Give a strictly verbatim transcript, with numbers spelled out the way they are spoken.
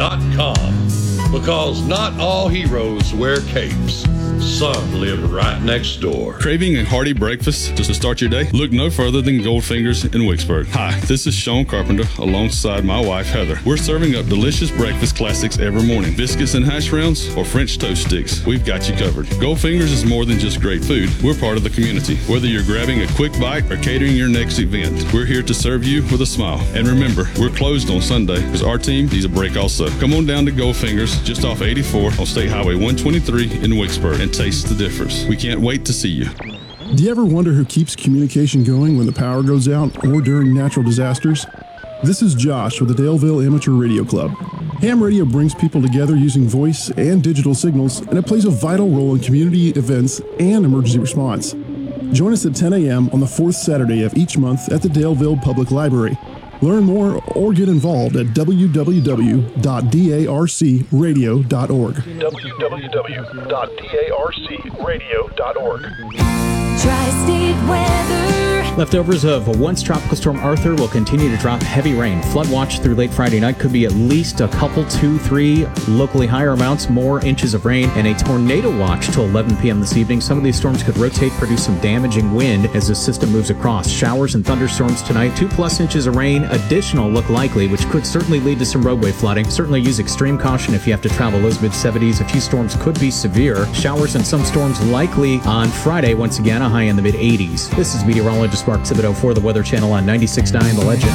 dot com. Because not all heroes wear capes. Some live right next door. Craving a hearty breakfast just to start your day? Look no further than Goldfingers in Wicksburg. Hi, this is Sean Carpenter alongside my wife Heather. We're serving up delicious breakfast classics every morning. Biscuits and hash browns or French toast sticks. We've got you covered. Goldfingers is more than just great food. We're part of the community. Whether you're grabbing a quick bite or catering your next event, we're here to serve you with a smile. And remember, we're closed on Sunday because our team needs a break also. Come on down to Goldfingers just off eighty-four on State Highway one twenty-three in Wicksburg and taste the difference. We can't wait to see you. Do you ever wonder who keeps communication going when the power goes out or during natural disasters? This is Josh with the Daleville Amateur Radio Club. Ham radio brings people together using voice and digital signals, and it plays a vital role in community events and emergency response. Join us at ten a.m. on the fourth Saturday of each month at the Daleville Public Library. Learn more or get involved at w w w dot d a r c radio dot org. w w w dot d a r c radio dot org. Tri-State weather. Leftovers of a once tropical storm Arthur will continue to drop heavy rain. Flood watch through late Friday night could be at least a couple, two, three, locally higher amounts, more inches of rain, and a tornado watch till eleven p.m. this evening. Some of these storms could rotate, produce some damaging wind as the system moves across. Showers and thunderstorms tonight. Two plus inches of rain additional look likely, which could certainly lead to some roadway flooding. Certainly use extreme caution if you have to travel those mid seventies. A few storms could be severe. Showers and some storms likely on Friday. Once again, a high in the mid eighties. This is meteorologist Mark Thibodeau for the Weather Channel on ninety-six point nine The Legend.